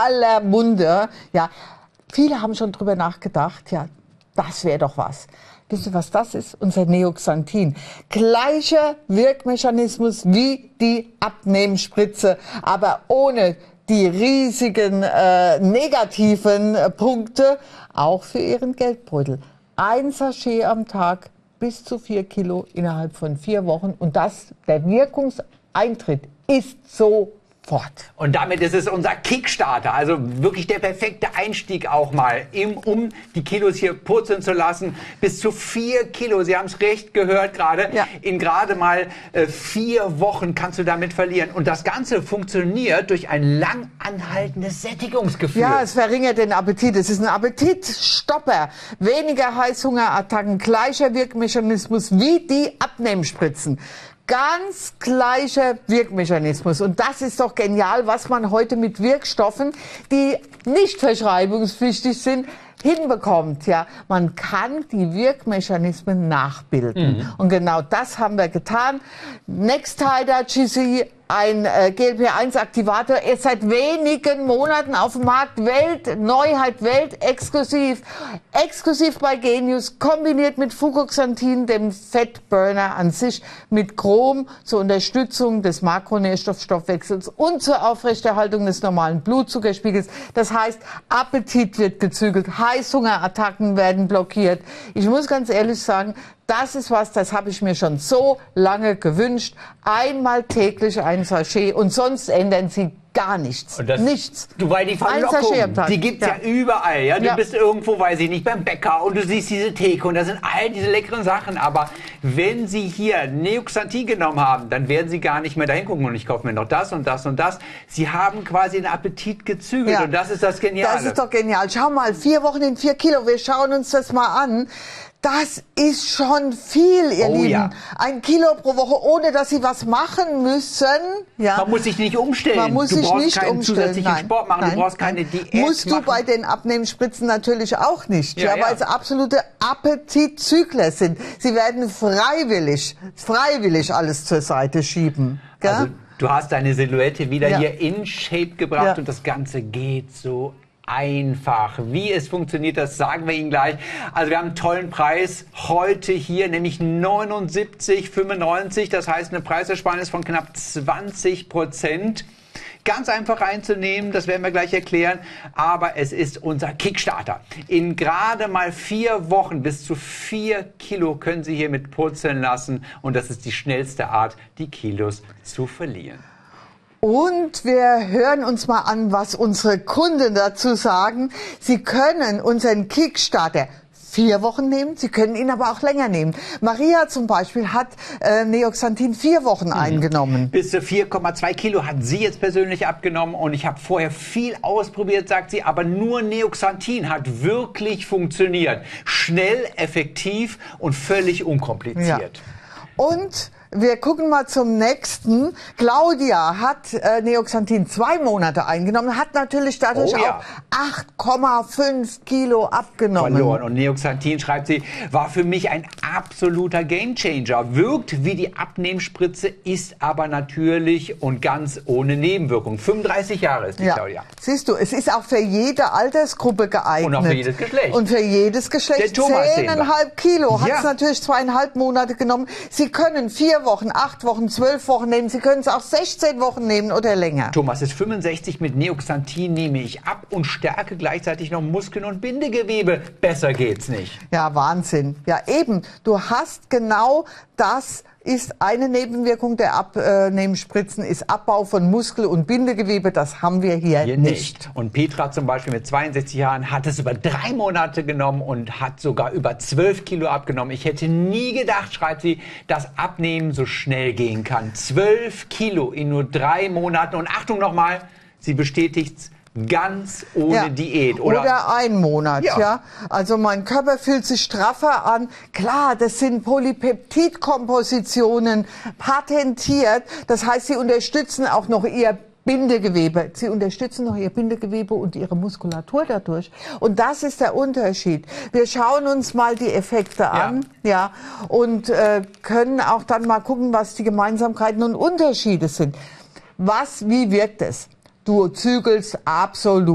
aller Munde. Ja, viele haben schon drüber nachgedacht, ja, das wäre doch was. Wisst ihr, was das ist? Unser Neoxanthin. Gleicher Wirkmechanismus wie die Abnehmspritze, aber ohne die riesigen negativen Punkte, auch für Ihren Geldbeutel. Ein Sachet am Tag, bis zu 4 Kilo innerhalb von 4 Wochen. Und der Wirkungseintritt ist sofort. Und damit ist es unser Kickstarter, also wirklich der perfekte Einstieg auch mal, um die Kilos hier purzeln zu lassen. Bis zu 4 Kilo, Sie haben es recht gehört gerade, ja. In gerade mal 4 Wochen kannst du damit verlieren. Und das Ganze funktioniert durch ein lang anhaltendes Sättigungsgefühl. Ja, es verringert den Appetit. Es ist ein Appetitstopper. Weniger Heißhungerattacken, gleicher Wirkmechanismus wie die Abnehmspritzen. Ganz gleicher Wirkmechanismus. Und das ist doch genial, was man heute mit Wirkstoffen, die nicht verschreibungspflichtig sind, hinbekommt. Ja, man kann die Wirkmechanismen nachbilden. Und genau das haben wir getan. Nextida GC, ein GLP-1-Aktivator, ist seit wenigen Monaten auf dem Markt, Neuheit, exklusiv bei Genius, kombiniert mit Fucoxanthin, dem Fettburner an sich, mit Chrom zur Unterstützung des Makronährstoffstoffwechsels und zur Aufrechterhaltung des normalen Blutzuckerspiegels. Das heißt, Appetit wird gezügelt, Heißhungerattacken werden blockiert. Ich muss ganz ehrlich sagen, das ist was, das habe ich mir schon so lange gewünscht. Einmal täglich ein Sachet und sonst ändern Sie gar nichts. Nichts. Weil die Verlockung, die gibt's ja überall. Ja? Du bist irgendwo, weiß ich nicht, beim Bäcker und du siehst diese Theke und da sind all diese leckeren Sachen. Aber wenn Sie hier Neoxanthin genommen haben, dann werden Sie gar nicht mehr dahin gucken und ich kaufe mir noch das und das und das. Sie haben quasi den Appetit gezügelt und das ist das Geniale. Das ist doch genial. Schau mal, 4 Wochen in 4 Kilo. Wir schauen uns das mal an. Das ist schon viel, ihr Lieben. Ja. 1 Kilo pro Woche, ohne dass Sie was machen müssen. Ja. Man muss sich nicht umstellen. Man muss sich nicht keinen umstellen. Zusätzlichen Sport machen. Du brauchst keine Diät musst du bei den Abnehmenspritzen natürlich auch nicht, weil es absolute Appetitzügler sind. Sie werden freiwillig alles zur Seite schieben. Gell? Also, du hast deine Silhouette wieder hier in Shape gebracht und das Ganze geht so einfach. Wie es funktioniert, das sagen wir Ihnen gleich. Also wir haben einen tollen Preis heute hier, nämlich 79,95. Das heißt eine Preisersparnis von knapp 20%. Ganz einfach einzunehmen, das werden wir gleich erklären. Aber es ist unser Kickstarter. In gerade mal 4 Wochen bis zu 4 Kilo können Sie hiermit purzeln lassen. Und das ist die schnellste Art, die Kilos zu verlieren. Und wir hören uns mal an, was unsere Kunden dazu sagen. Sie können unseren Kickstarter 4 Wochen nehmen, Sie können ihn aber auch länger nehmen. Maria zum Beispiel hat Neoxanthin 4 Wochen eingenommen. Bis zu 4,2 Kilo hat sie jetzt persönlich abgenommen und ich habe vorher viel ausprobiert, sagt sie, aber nur Neoxanthin hat wirklich funktioniert. Schnell, effektiv und völlig unkompliziert. Ja. Und wir gucken mal zum nächsten. Claudia hat Neoxanthin 2 Monate eingenommen, hat natürlich dadurch auch 8,5 Kilo abgenommen. Verloren. Und Neoxanthin, schreibt sie, war für mich ein absoluter Gamechanger. Wirkt wie die Abnehmspritze, ist aber natürlich und ganz ohne Nebenwirkung. 35 Jahre ist die Claudia. Siehst du, es ist auch für jede Altersgruppe geeignet. Und auch für jedes Geschlecht. Und für jedes Geschlecht. 10,5 Kilo hat es natürlich 2,5 Monate genommen. Sie können 4 Wochen, 8 Wochen, 12 Wochen nehmen. Sie können es auch 16 Wochen nehmen oder länger. Thomas ist 65, mit Neoxanthin nehme ich ab und stärke gleichzeitig noch Muskeln und Bindegewebe. Besser geht's nicht. Ja, Wahnsinn. Ja, eben. Du hast genau das. Ist eine Nebenwirkung der Abnehmspritzen, ist Abbau von Muskel- und Bindegewebe. Das haben wir hier nicht. Und Petra zum Beispiel mit 62 Jahren hat es über 3 Monate genommen und hat sogar über 12 Kilo abgenommen. Ich hätte nie gedacht, schreibt sie, dass Abnehmen so schnell gehen kann. 12 Kilo in nur 3 Monaten. Und Achtung nochmal, sie bestätigt's. Ganz ohne Diät. Oder 1 Monat, ja. Also mein Körper fühlt sich straffer an. Klar, das sind Polypeptidkompositionen, patentiert. Das heißt, sie unterstützen auch noch ihr Bindegewebe. Sie unterstützen noch ihr Bindegewebe und ihre Muskulatur dadurch. Und das ist der Unterschied. Wir schauen uns mal die Effekte an, und können auch dann mal gucken, was die Gemeinsamkeiten und Unterschiede sind. Wie wirkt es? Du zügelst absolut.